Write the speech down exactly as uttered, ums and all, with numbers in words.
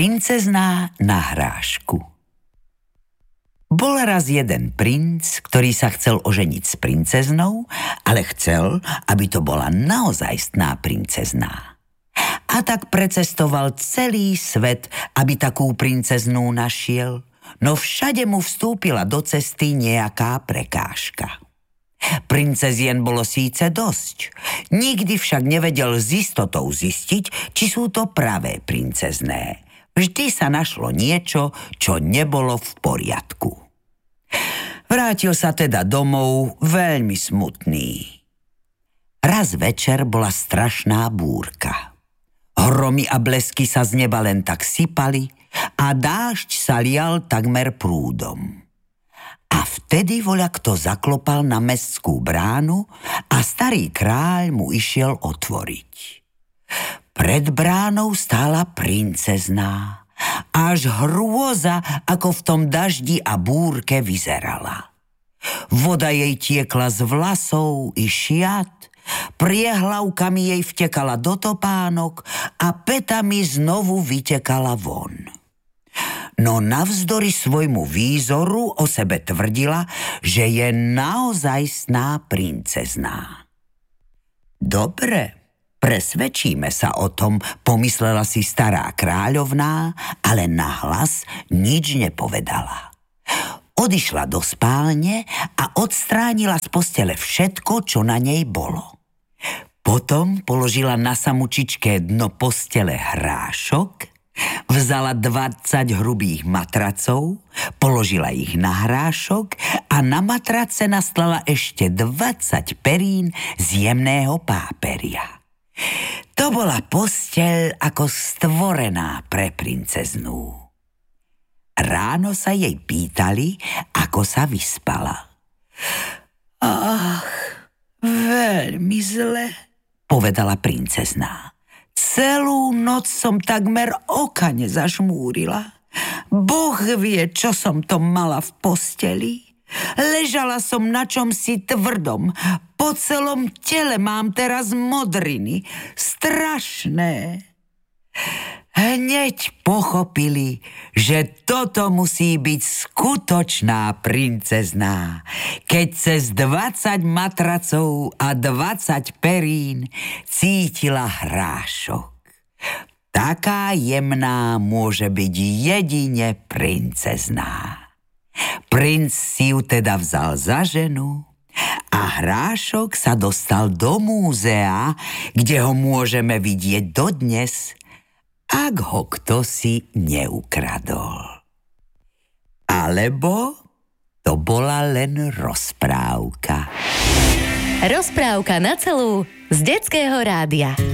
Princezná na hrášku. Bol raz jeden princ, ktorý sa chcel oženiť s princeznou, ale chcel, aby to bola naozajstná princezná. A tak precestoval celý svet, aby takú princeznú našiel, no všade mu vstúpila do cesty nejaká prekážka. Princezien bolo síce dosť, nikdy však nevedel s istotou zistiť, či sú to pravé princezné. Vždy sa našlo niečo, čo nebolo v poriadku. Vrátil sa teda domov veľmi smutný. Raz večer bola strašná búrka. Hromy a blesky sa z neba len tak sypali a dážď sa lial takmer prúdom. A vtedy voľakto zaklopal na mestskú bránu a starý kráľ mu išiel otvoriť. Pred bránou stála princezná. Až hrôza, ako v tom daždi a búrke vyzerala. Voda jej tiekla z vlasov i šiat, priehlavkami jej vtekala do topánok a pätami znovu vytekala von. No navzdory svojmu výzoru o sebe tvrdila, že je naozajstná princezná. Dobre, presvedčíme sa o tom, pomyslela si stará kráľovná, ale nahlas nič nepovedala. Odišla do spálne a odstránila z postele všetko, čo na nej bolo. Potom položila na samučičké dno postele hrášok, vzala dvadsať hrubých matracov, položila ich na hrášok a na matrace naslala ešte dvadsať perín z jemného páperia. To bola posteľ ako stvorená pre princeznú. Ráno sa jej pýtali, ako sa vyspala. Ach, veľmi zle, povedala princezná. Celú noc som takmer oka nezažmúrila. Boh vie, čo som to mala v posteli. Ležala som na čomsi tvrdom. Po celom tele mám teraz modriny. Strašné. Hneď pochopili, že toto musí byť skutočná princezná, keď cez dvadsať matracov a dvadsať perín cítila hrášok. Taká jemná môže byť jedine princezná. Princ si ju teda vzal za ženu a hrášok sa dostal do múzea, kde ho môžeme vidieť dodnes, ak ho kto si neukradol. Alebo to bola len rozprávka. Rozprávka na celú z Detského rádia.